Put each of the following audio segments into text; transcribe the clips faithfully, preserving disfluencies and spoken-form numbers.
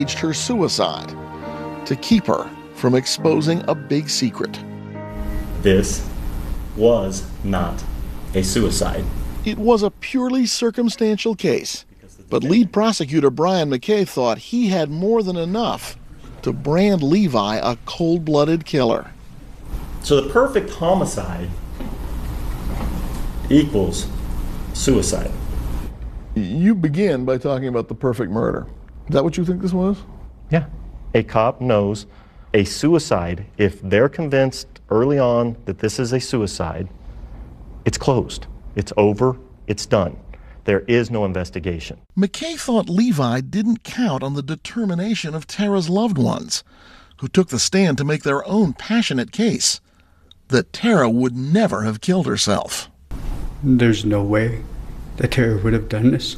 staged her suicide to keep her from exposing a big secret. This was not a suicide. It was a purely circumstantial case, but lead prosecutor Brian McKay thought he had more than enough to brand Levi a cold-blooded killer. So the perfect homicide equals suicide. You begin by talking about the perfect murder. Is that what you think this was? Yeah. A cop knows a suicide, if they're convinced early on that this is a suicide, it's closed. It's over. It's done. There is no investigation. McKay thought Levi didn't count on the determination of Tara's loved ones, who took the stand to make their own passionate case that Tara would never have killed herself. There's no way that Tara would have done this.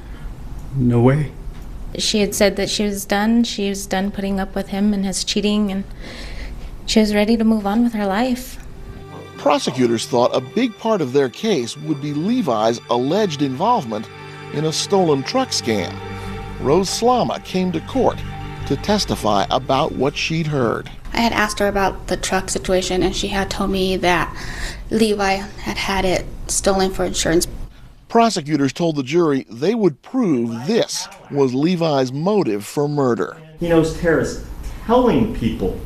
No way. She had said that she was done. She was done putting up with him and his cheating, and she was ready to move on with her life. Prosecutors thought a big part of their case would be Levi's alleged involvement in a stolen truck scam. Rose Slama came to court to testify about what she'd heard. I had asked her about the truck situation, and she had told me that Levi had had it stolen for insurance. Prosecutors told the jury they would prove this was Levi's motive for murder. He knows Tara's telling people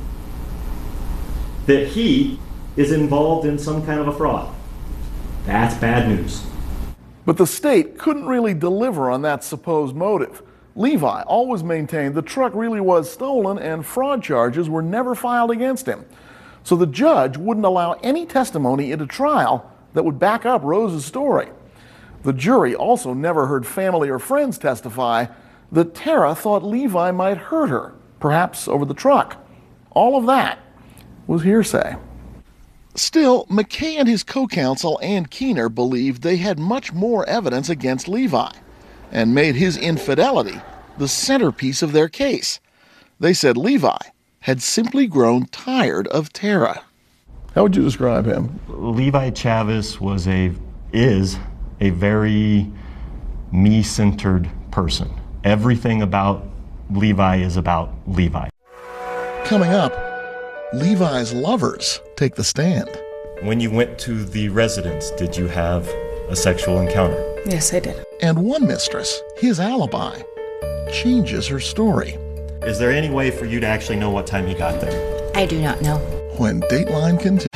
that he is involved in some kind of a fraud. That's bad news. But the state couldn't really deliver on that supposed motive. Levi always maintained the truck really was stolen and fraud charges were never filed against him. So the judge wouldn't allow any testimony at a trial that would back up Rose's story. The jury also never heard family or friends testify that Tara thought Levi might hurt her, perhaps over the truck. All of that was hearsay. Still, McKay and his co-counsel Ann Keener believed they had much more evidence against Levi and made his infidelity the centerpiece of their case. They said Levi had simply grown tired of Tara. How would you describe him? Levi Chavez was a, is a very me-centered person. Everything about Levi is about Levi. Coming up, Levi's lovers take the stand. When you went to the residence, did you have a sexual encounter? Yes, I did. And one mistress, his alibi, changes her story. Is there any way for you to actually know what time he got there? I do not know. When Dateline continues.